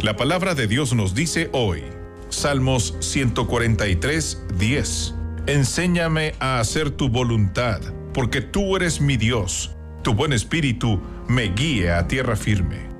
La palabra de Dios nos dice hoy, Salmos 143, 10. Enséñame a hacer tu voluntad, porque tú eres mi Dios. Tu buen espíritu me guíe a tierra firme.